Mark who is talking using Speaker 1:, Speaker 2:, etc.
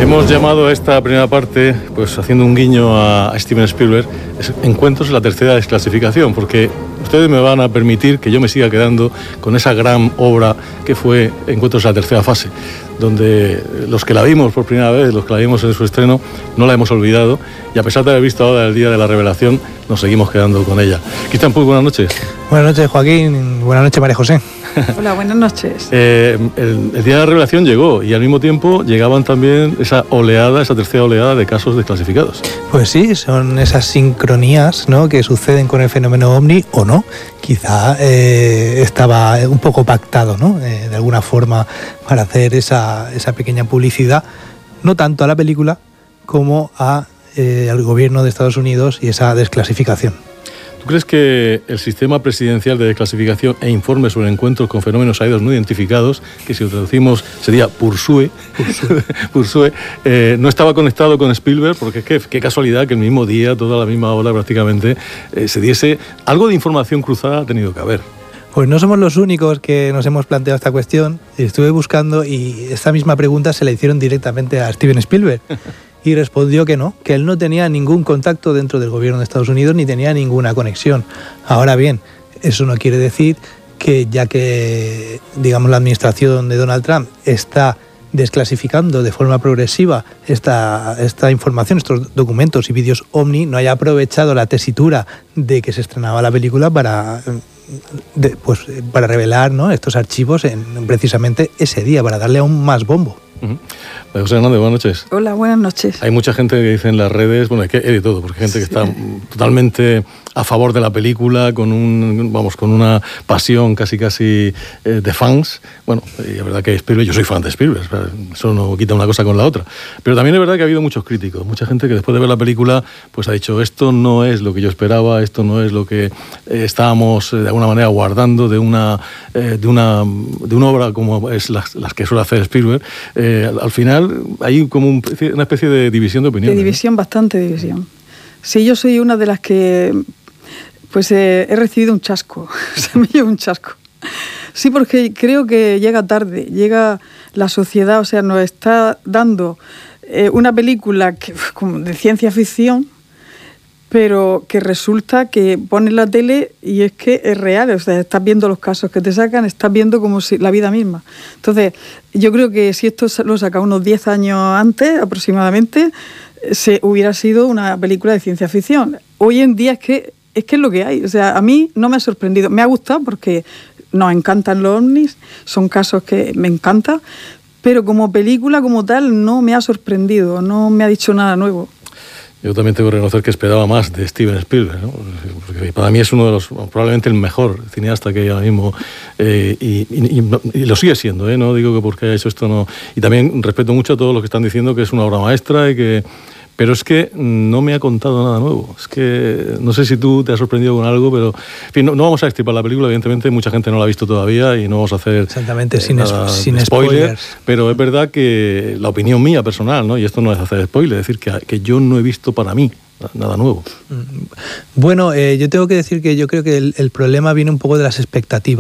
Speaker 1: Hemos llamado a esta primera parte, pues haciendo un guiño a Steven Spielberg, Encuentros en la tercera desclasificación, porque ustedes me van a permitir que yo me siga quedando con esa gran obra que fue Encuentros en la tercera fase, donde los que la vimos por primera vez, los que la vimos en su estreno, no la hemos olvidado, y a pesar de haber visto ahora el día de la revelación, nos seguimos quedando con ella. Cristian Puig, buenas noches.
Speaker 2: Buenas noches, Joaquín. Buenas noches, María José.
Speaker 3: Hola, buenas noches.
Speaker 1: El día de la revelación llegó, y al mismo tiempo llegaban también esa tercera oleada de casos desclasificados.
Speaker 2: Pues sí, son esas sincronías, ¿no?, que suceden con el fenómeno OVNI, o no. Quizá estaba un poco pactado, ¿no?, de alguna forma, para hacer esa pequeña publicidad, no tanto a la película como al gobierno de Estados Unidos y esa desclasificación.
Speaker 1: ¿Tú crees que el sistema presidencial de desclasificación e informes sobre encuentros con fenómenos aéreos no identificados, que si lo traducimos sería PURSUE, no estaba conectado con Spielberg? Porque qué casualidad que el mismo día, toda la misma hora prácticamente, se diese algo de información cruzada. Ha tenido que haber.
Speaker 2: Pues no somos los únicos que nos hemos planteado esta cuestión. Estuve buscando y esta misma pregunta se la hicieron directamente a Steven Spielberg. Y respondió que no, que él no tenía ningún contacto dentro del gobierno de Estados Unidos ni tenía ninguna conexión. Ahora bien, eso no quiere decir que, ya que, digamos, la administración de Donald Trump está desclasificando de forma progresiva esta información, estos documentos y vídeos OVNI, no haya aprovechado la tesitura de que se estrenaba la película para revelar, ¿no?, estos archivos precisamente ese día, para darle aún más bombo.
Speaker 1: José Hernández, buenas noches.
Speaker 3: Hola, buenas noches.
Speaker 1: Hay mucha gente que dice en las redes, bueno, hay de todo, porque hay gente que está totalmente a favor de la película, con una pasión casi de fans. Bueno, y la verdad que Spielberg, yo soy fan de Spielberg, eso no quita una cosa con la otra. Pero también es verdad que ha habido muchos críticos, mucha gente que después de ver la película pues ha dicho, esto no es lo que yo esperaba, esto no es lo que estábamos de alguna manera guardando de una obra como es las que suele hacer Spielberg. Al final hay como una especie de división de opinión.
Speaker 3: De división, ¿no? Bastante división. Sí, yo soy una de las que pues he recibido un chasco, se me lleva un chasco. Sí, porque creo que llega tarde, llega la sociedad, o sea, nos está dando una película como de ciencia ficción, pero que resulta que pones la tele y es que es real, o sea, estás viendo los casos que te sacan, estás viendo como si la vida misma. Entonces, yo creo que si esto lo saca unos 10 años antes, aproximadamente, hubiera sido una película de ciencia ficción. Hoy en día es que es lo que hay. O sea, a mí no me ha sorprendido. Me ha gustado porque nos encantan los ovnis, son casos que me encantan, pero como película como tal no me ha sorprendido, no me ha dicho nada nuevo.
Speaker 1: Yo también tengo que reconocer que esperaba más de Steven Spielberg, ¿no? Porque para mí es uno de los, probablemente el mejor cineasta que hay ahora mismo, y lo sigue siendo, ¿eh? No digo que porque haya hecho esto no. Y también respeto mucho a todos los que están diciendo que es una obra maestra pero es que no me ha contado nada nuevo. Es que no sé si tú te has sorprendido con algo, pero en fin, no vamos a extirpar la película, evidentemente mucha gente no la ha visto todavía y no vamos a hacer
Speaker 2: exactamente sin spoilers.
Speaker 1: Pero es verdad que la opinión mía personal, ¿no?, y esto no es hacer spoiler, es decir, que yo no he visto para mí nada nuevo.
Speaker 2: Bueno, yo tengo que decir que yo creo que el problema viene un poco de las expectativas.